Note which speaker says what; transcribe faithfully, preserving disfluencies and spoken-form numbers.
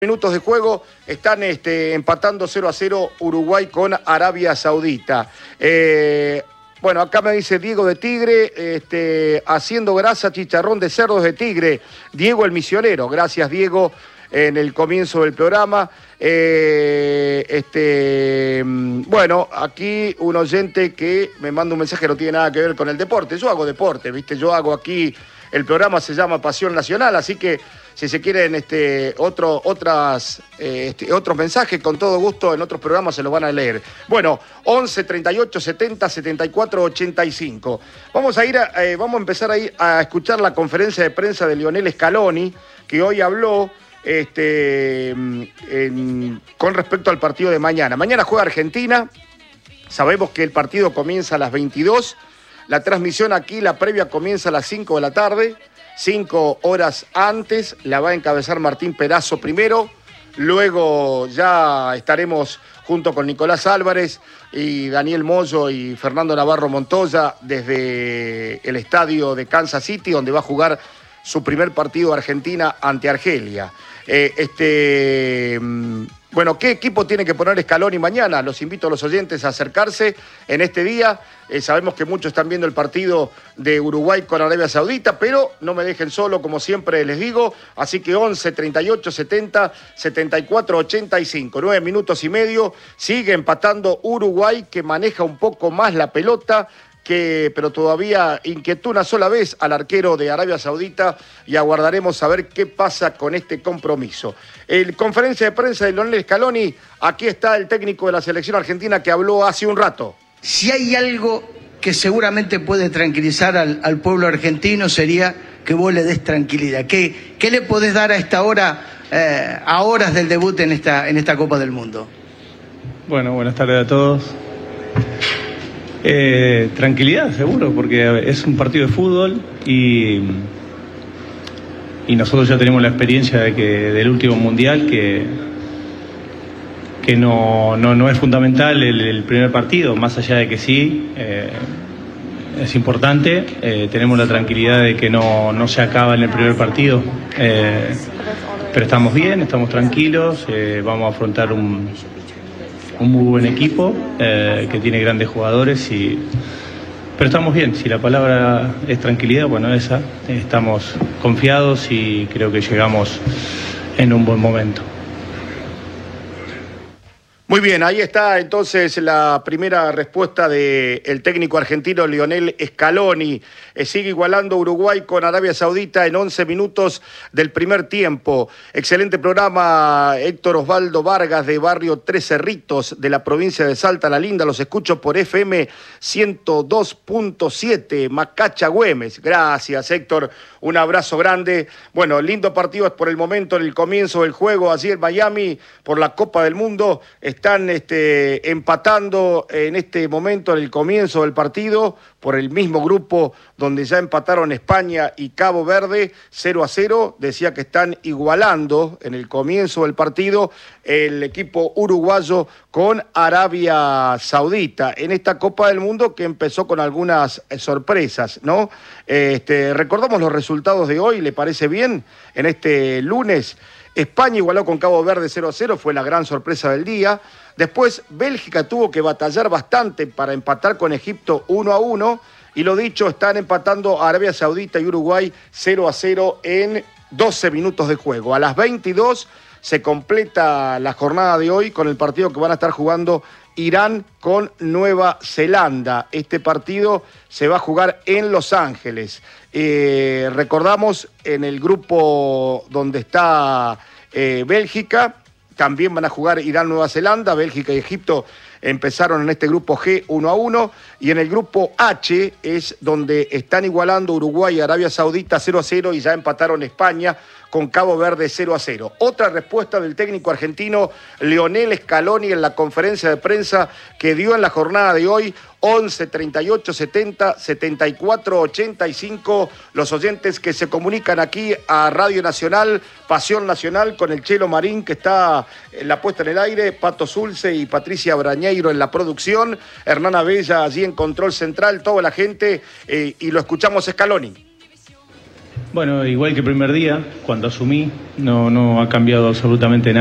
Speaker 1: Minutos de juego, están este, empatando cero a cero Uruguay con Arabia Saudita. Eh, bueno, acá me dice Diego de Tigre, este, haciendo grasa, chicharrón de cerdos de Tigre. Diego el misionero, gracias Diego, en el comienzo del programa. Eh, este, bueno, aquí un oyente que me manda un mensaje que no tiene nada que ver con el deporte. Yo hago deporte, ¿viste? Yo hago aquí, el programa se llama Pasión Nacional, así que si se quieren este, otro, otras, eh, este, otros mensajes, con todo gusto en otros programas se los van a leer. Bueno, once, treinta y ocho, setenta, setenta y cuatro, ochenta y cinco. Vamos a ir a, eh, vamos a empezar a, ir a escuchar la conferencia de prensa de Lionel Scaloni, que hoy habló este, en, con respecto al partido de mañana. Mañana juega Argentina, sabemos que el partido comienza a las veintidós, la transmisión aquí, la previa comienza a las cinco de la tarde, cinco horas antes, la va a encabezar Martín Perazo primero, luego ya estaremos junto con Nicolás Álvarez y Daniel Moyo y Fernando Navarro Montoya desde el estadio de Kansas City, donde va a jugar su primer partido Argentina ante Argelia. Eh, este... Bueno, ¿qué equipo tiene que poner Scaloni mañana? Los invito a los oyentes a acercarse en este día. Eh, sabemos que muchos están viendo el partido de Uruguay con Arabia Saudita, pero no me dejen solo, como siempre les digo. Así que once, treinta y ocho, setenta, setenta y cuatro, ochenta y cinco. Nueve minutos y medio. Sigue empatando Uruguay, que maneja un poco más la pelota, que, pero todavía inquietó una sola vez al arquero de Arabia Saudita, y aguardaremos a ver qué pasa con este compromiso. El conferencia de prensa de Lionel Scaloni, aquí está el técnico de la selección argentina que habló hace un rato.
Speaker 2: Si hay algo que seguramente puede tranquilizar al, al pueblo argentino, sería que vos le des tranquilidad. ¿Qué, qué le podés dar a esta hora, eh, a horas del debut en esta, en esta Copa del Mundo?
Speaker 3: Bueno, buenas tardes a todos. Eh, tranquilidad, seguro, porque es un partido de fútbol y, y nosotros ya tenemos la experiencia de que del último mundial que, que no, no, no es fundamental el, el primer partido, más allá de que sí, eh, es importante. Eh, tenemos la tranquilidad de que no, no se acaba en el primer partido, eh, pero estamos bien, estamos tranquilos, eh, vamos a afrontar un un muy buen equipo, eh, que tiene grandes jugadores, y pero estamos bien. Si la palabra es tranquilidad, bueno, esa, estamos confiados y creo que llegamos en un buen momento.
Speaker 1: Muy bien, ahí está entonces la primera respuesta del técnico argentino Lionel Scaloni. Eh, sigue igualando Uruguay con Arabia Saudita en once minutos del primer tiempo. Excelente programa, Héctor Osvaldo Vargas de Barrio Tres Cerritos de la provincia de Salta La Linda. Los escucho por F M ciento dos punto siete, Macacha Güemes. Gracias, Héctor. Un abrazo grande. Bueno, lindo partido por el momento en el comienzo del juego allí en Miami por la Copa del Mundo. Están este, empatando en este momento en el comienzo del partido por el mismo grupo donde ya empataron España y Cabo Verde, cero a cero. Decía que están igualando en el comienzo del partido el equipo uruguayo con Arabia Saudita en esta Copa del Mundo que empezó con algunas sorpresas, ¿no? Este, recordamos los resultados de hoy, ¿le parece bien? En este lunes, España igualó con Cabo Verde cero a cero, fue la gran sorpresa del día. Después, Bélgica tuvo que batallar bastante para empatar con Egipto uno a uno. Y lo dicho, están empatando Arabia Saudita y Uruguay cero a cero en doce minutos de juego. A las veintidós se completa la jornada de hoy con el partido que van a estar jugando Irán con Nueva Zelanda. Este partido se va a jugar en Los Ángeles. Eh, recordamos, en el grupo donde está eh, Bélgica, también van a jugar Irán, Nueva Zelanda. Bélgica y Egipto empezaron en este grupo G uno a uno. Y en el grupo H es donde están igualando Uruguay y Arabia Saudita cero a cero y ya empataron España con Cabo Verde cero a cero. Otra respuesta del técnico argentino Lionel Scaloni en la conferencia de prensa que dio en la jornada de hoy. once, treinta y ocho, setenta, setenta y cuatro, ochenta y cinco. Los oyentes que se comunican aquí a Radio Nacional, Pasión Nacional, con el Chelo Marín, que está en la puesta en el aire, Pato Zulce y Patricia Brañeiro en la producción, Hernán Abella allí en control central, toda la gente, eh, y lo escuchamos Scaloni.
Speaker 3: Bueno, igual que el primer día, cuando asumí, no, no ha cambiado absolutamente nada.